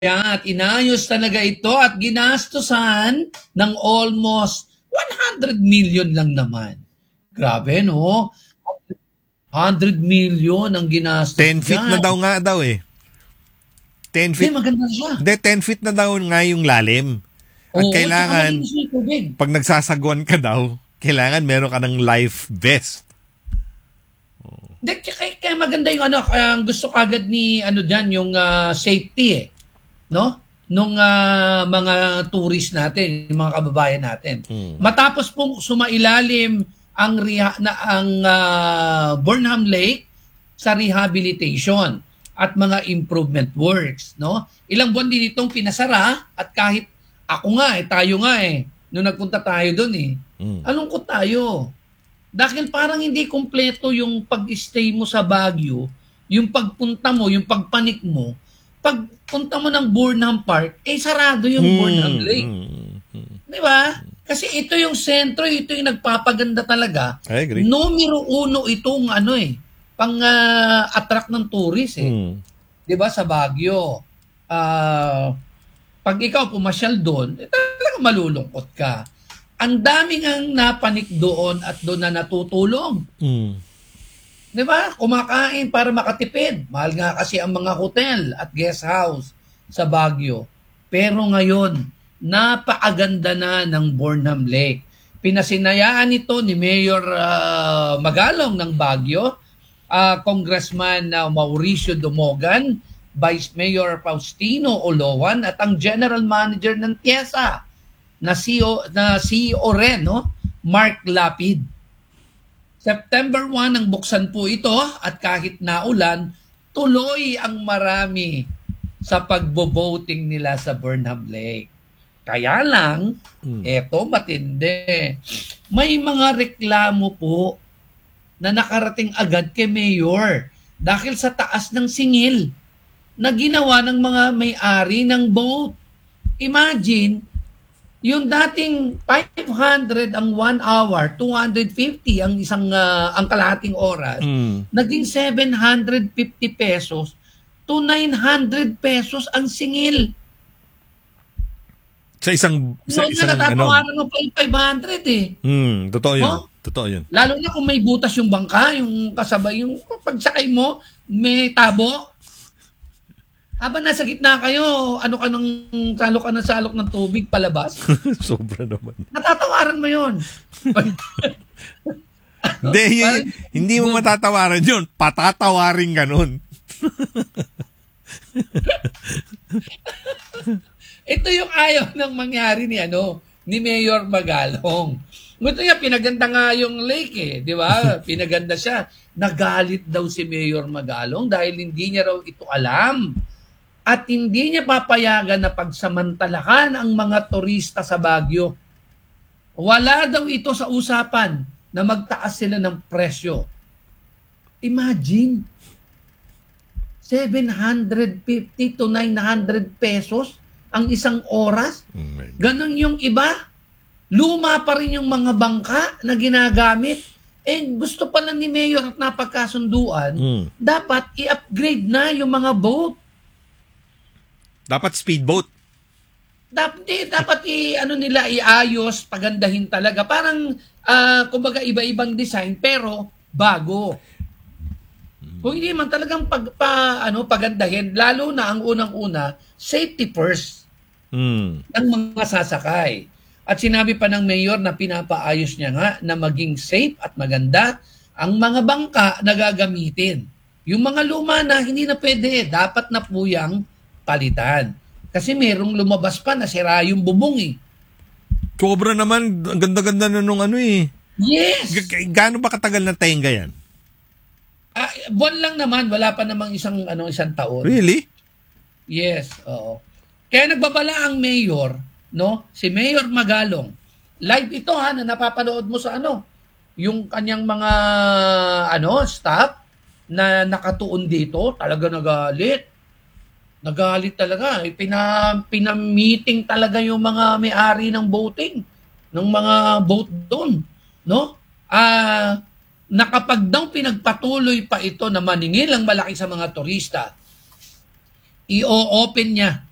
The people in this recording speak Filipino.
At inayos talaga ito at ginastusan ng almost 100 million lang naman. Grabe, no? 100 million ang ginastos 10 feet na daw nga daw eh. 10 feet. Maganda siya. Hindi, 10 feet na daw nga yung lalim. At Oo, kailangan, tubig. pag nagsasagwan ka daw, kailangan meron ka ng life vest. Kaya maganda yung ang gusto kagad ni diyan yung safety no? Nung mga tourist natin, yung mga kababayan natin. Matapos pong sumailalim ang Burnham Lake sa rehabilitation at mga improvement works, no? Ilang buwan din itong pinasara at kahit ako nga tayo nga nung nagpunta tayo doon alungkot tayo. Dahil parang hindi kumpleto yung pag-stay mo sa Baguio, yung pagpunta mo, yung pagpanik mo, pagpunta mo ng Burnham Park, sarado yung Burnham Lake. Di ba? Kasi ito yung sentro, ito yung nagpapaganda talaga. I agree. Numero 1 itong pang-attract ng tourist Di ba sa Baguio? Pag ikaw pumasyal doon, talagang malulungkot ka. Ang daming ang napanik doon at doon na natutulong. Di ba? Kumakain para makatipid. Mahal nga kasi ang mga hotel at guest house sa Baguio. Pero ngayon, napakaganda na ng Burnham Lake. Pinasinayaan ito ni Mayor Magalong ng Baguio, Congressman Mauricio Dumogan, Vice Mayor Faustino Olowan at ang General Manager ng TIESA na CEO rin, no? Mark Lapid. September 1 ang buksan po ito at kahit naulan, tuloy ang marami sa pagbo-voting nila sa Burnham Lake. Kaya lang, eto matindi. May mga reklamo po na nakarating agad kay Mayor dahil sa taas ng singil na ginawa ng mga may-ari ng boat. Imagine, yung dating 500 ang 1 hour, 250 ang ang kalahating oras, naging 750 pesos to 900 pesos ang singil. Sa isang natatawaran mo pa yung 500 totoo yun. Oh? Totoo yun. Lalo na kung may butas yung bangka, yung kasabay, yung pagsakay mo, may tabo. Habang nasa gitna kayo, salok ka ng salok ng tubig palabas. Sobra naman. Natatawaran mo yun. Hindi mo matatawaran yun. Patatawarin ka nun. Ito yung ayaw ng mangyari ni Mayor Magalong. Gusto niya, pinaganda nga yung lake di ba? Pinaganda siya. Nagalit daw si Mayor Magalong dahil hindi niya raw ito alam. At hindi niya papayagan na pagsamantalahan ang mga turista sa Baguio. Wala daw ito sa usapan na magtaas sila ng presyo. Imagine, 750 to 900 pesos ang isang oras. Ganon yung iba. Luma pa rin yung mga bangka na ginagamit. Gusto pala ni Mayor at napagkasunduan, dapat i-upgrade na yung mga boat. Dapat speedboat. Dapat iayos, pagandahin talaga. Parang, kumbaga iba-ibang design, pero bago. Kung hindi man talagang pagandahin, lalo na ang unang-una, safety first ng mga sasakay. At sinabi pa ng mayor na pinapaayos niya nga na maging safe at maganda ang mga bangka na gagamitin. Yung mga luma na hindi na pwede, dapat na po yang palitan. Kasi merong lumabas pa na sira yung bubong Sobra naman. Ang ganda-ganda na nung Yes! Gaano ba katagal na tenga yan? Buwan lang naman. Wala pa namang isang taon. Really? Yes, oo. Kaya nagbabala ang mayor, si Mayor Magalong. Live ito na napapanood mo sa yung kanyang mga staff na nakatuon dito, talaga nagalit. Nagalit talaga. Pinamiting talaga yung mga may-ari ng boating, ng mga boat doon. Na kapag daw pinagpatuloy pa ito na maningil ang malaki sa mga turista, i-open niya